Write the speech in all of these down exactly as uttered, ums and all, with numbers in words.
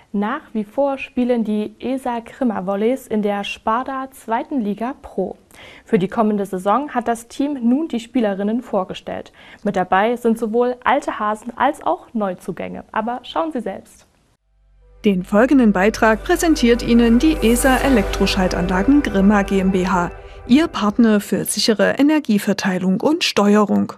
Nach wie vor spielen die E S A Grimma Volleys in der Sparda zweiten Liga Pro. Für die kommende Saison hat das Team nun die Spielerinnen vorgestellt. Mit dabei sind sowohl alte Hasen als auch Neuzugänge. Aber schauen Sie selbst. Den folgenden Beitrag präsentiert Ihnen die E S A Elektroschaltanlagen Grimma GmbH, Ihr Partner für sichere Energieverteilung und Steuerung.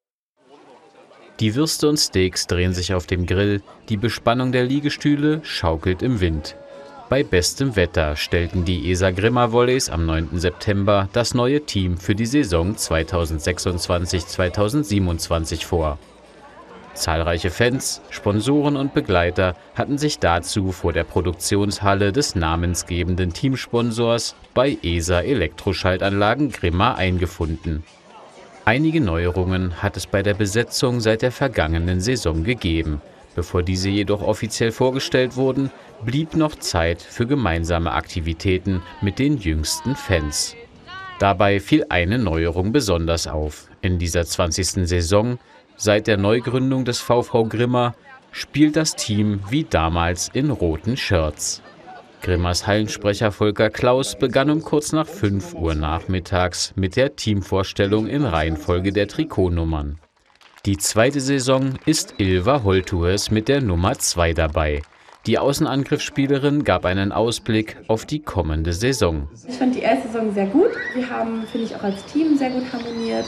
Die Würste und Steaks drehen sich auf dem Grill, die Bespannung der Liegestühle schaukelt im Wind. Bei bestem Wetter stellten die E S A Grimma Volleys am neunten September das neue Team für die Saison zweitausendsechsundzwanzig zweitausendsiebenundzwanzig vor. Zahlreiche Fans, Sponsoren und Begleiter hatten sich dazu vor der Produktionshalle des namensgebenden Teamsponsors bei E S A Elektroschaltanlagen Grimma eingefunden. Einige Neuerungen hat es bei der Besetzung seit der vergangenen Saison gegeben. Bevor diese jedoch offiziell vorgestellt wurden, blieb noch Zeit für gemeinsame Aktivitäten mit den jüngsten Fans. Dabei fiel eine Neuerung besonders auf. In dieser zwanzigsten Saison, seit der Neugründung des VV Grimma, spielt das Team wie damals in roten Shirts. Grimmas Hallensprecher Volker Klaus begann um kurz nach fünf Uhr nachmittags mit der Teamvorstellung in Reihenfolge der Trikotnummern. Die zweite Saison ist Ilva Holtues mit der Nummer zwei dabei. Die Außenangriffsspielerin gab einen Ausblick auf die kommende Saison. Ich fand die erste Saison sehr gut. Wir haben, finde ich, auch als Team sehr gut harmoniert.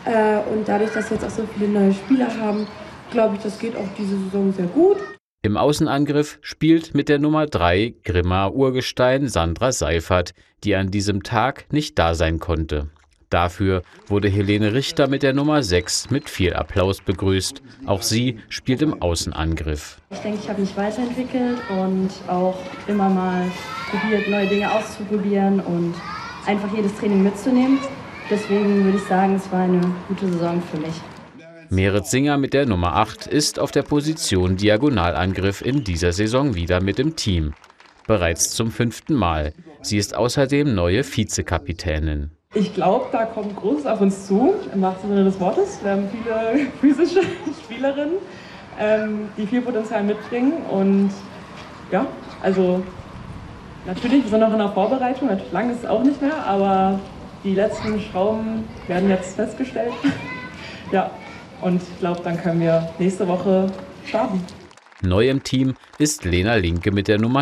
Und dadurch, dass wir jetzt auch so viele neue Spieler haben, glaube ich, das geht auch diese Saison sehr gut. Im Außenangriff spielt mit der Nummer drei Grimma Urgestein Sandra Seifert, die an diesem Tag nicht da sein konnte. Dafür wurde Helene Richter mit der Nummer sechs mit viel Applaus begrüßt. Auch sie spielt im Außenangriff. Ich denke, ich habe mich weiterentwickelt und auch immer mal probiert, neue Dinge auszuprobieren und einfach jedes Training mitzunehmen. Deswegen würde ich sagen, es war eine gute Saison für mich. Merit Singer mit der Nummer acht ist auf der Position Diagonalangriff in dieser Saison wieder mit im Team. Bereits zum fünften Mal. Sie ist außerdem neue Vizekapitänin. Ich glaube, da kommt Großes auf uns zu, im wahrsten Sinne des Wortes. Wir haben viele physische Spielerinnen, ähm, die viel Potenzial mitbringen. Und ja, also natürlich, wir sind noch in der Vorbereitung, lang ist es auch nicht mehr, aber die letzten Schrauben werden jetzt festgestellt. Ja. Und ich glaube, dann können wir nächste Woche starten. Neu im Team ist Lena Linke mit der Nummer